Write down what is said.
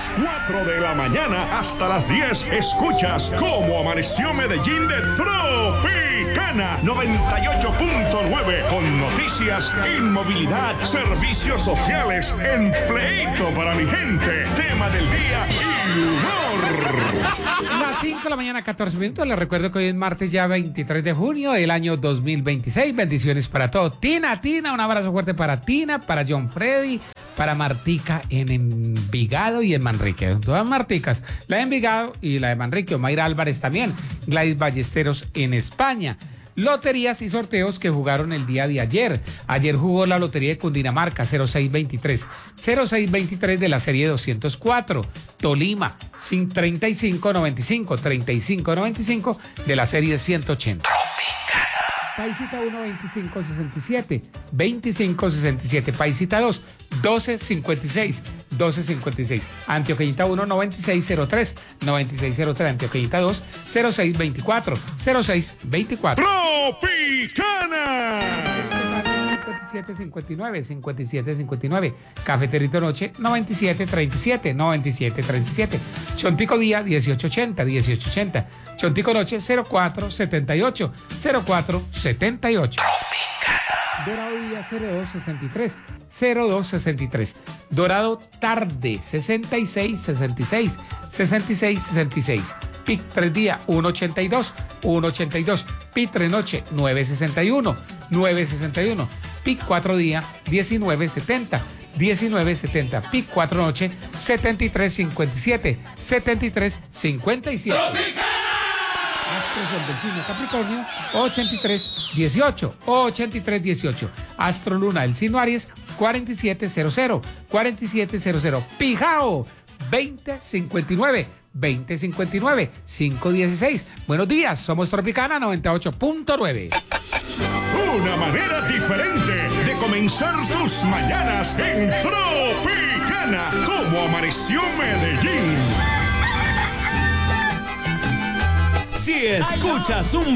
las 4 de la mañana hasta las 10, escuchas Cómo Amaneció Medellín de Tropicana 98.9, con noticias, inmovilidad, servicios sociales, empleito para mi gente, tema del día y humor. Las 5 de la mañana, 14 minutos. Les recuerdo que hoy es martes ya 23 de junio del año 2026. Bendiciones para todos. Tina, un abrazo fuerte para Tina, para John Freddy, para Martica en Envigado y en Manrique. Todas Marticas, la de Envigado y la de Manrique. Mayra Álvarez también. Gladys Ballesteros en España. Loterías y sorteos que jugaron el día de ayer. Ayer jugó la Lotería de Cundinamarca 0623. 0623 de la serie 204. Tolima sin 3595. 3595 de la serie 180. Paisita 1, 2567. 2567. Paisita 2, 1256. 1256. Antioqueñita 1, 9603. 9603. Antioqueñita 2, 0624. 0624. Tropicana. 5759, 5759. Cafeterito Noche 9737, 9737. Chontico Día 1880, 1880. Chontico Noche 0478, 0478. Dorado Día 0263, 0263. Dorado Tarde 6666, 6666. PIC 3 Día 182, 182. PIC 3 Noche 961, 961. PIC 4 Día 1970, 1970. PIC 4 Noche 7357, 7357. Astros del Delfino Capricornio 8318, 8318. Astro Luna del Signo Aries 4700, 4700. Pijao 2059, 2059, 516. Buenos días, somos Tropicana 98.9. Una manera diferente de comenzar tus mañanas en Tropicana. Cómo Amaneció Medellín. Si escuchas un